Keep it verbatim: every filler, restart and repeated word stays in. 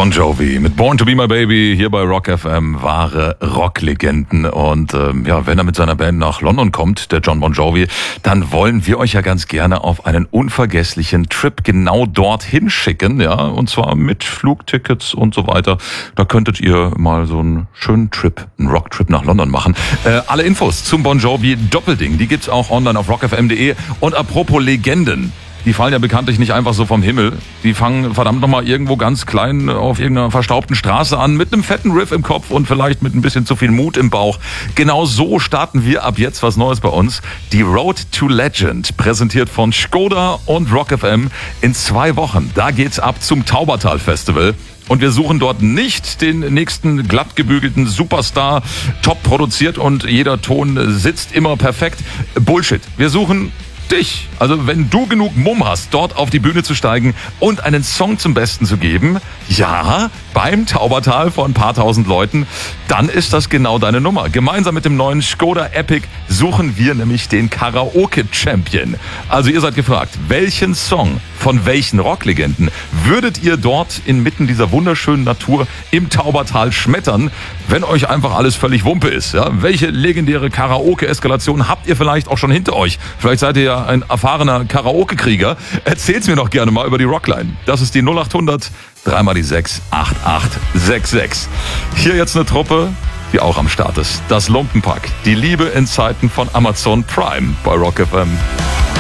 Bon Jovi mit Born to be my baby hier bei Rock F M, wahre Rocklegenden. Und ähm, ja, wenn er mit seiner Band nach London kommt, der John Bon Jovi, dann wollen wir euch ja ganz gerne auf einen unvergesslichen Trip genau dorthin schicken, ja, und zwar mit Flugtickets und so weiter. Da könntet ihr mal so einen schönen Trip, einen Rocktrip nach London machen. Äh, alle Infos zum Bon Jovi Doppelding, die gibt's auch online auf rock f m punkt de. Und apropos Legenden, die fallen ja bekanntlich nicht einfach so vom Himmel. Die fangen verdammt nochmal irgendwo ganz klein auf irgendeiner verstaubten Straße an, mit einem fetten Riff im Kopf und vielleicht mit ein bisschen zu viel Mut im Bauch. Genau so starten wir ab jetzt was Neues bei uns. Die Road to Legend, präsentiert von Skoda und Rock F M in zwei Wochen. Da geht's ab zum Taubertal Festival. Und wir suchen dort nicht den nächsten glatt gebügelten Superstar, top produziert und jeder Ton sitzt immer perfekt. Bullshit. Wir suchen dich. Also wenn du genug Mumm hast, dort auf die Bühne zu steigen und einen Song zum Besten zu geben, ja, beim Taubertal von ein paar tausend Leuten, dann ist das genau deine Nummer. Gemeinsam mit dem neuen Skoda Epic suchen wir nämlich den Karaoke-Champion. Also ihr seid gefragt, welchen Song von welchen Rocklegenden würdet ihr dort inmitten dieser wunderschönen Natur im Taubertal schmettern, wenn euch einfach alles völlig Wumpe ist? Ja? Welche legendäre Karaoke-Eskalation habt ihr vielleicht auch schon hinter euch? Vielleicht seid ihr ja ein erfahrener Karaoke-Krieger. Erzählt's mir doch gerne mal über die Rockline. Das ist die null acht hundert drei mal die sechs acht acht sechs sechs. Hier jetzt eine Truppe, die auch am Start ist. Das Lumpenpack. Die Liebe in Zeiten von Amazon Prime bei Rock F M.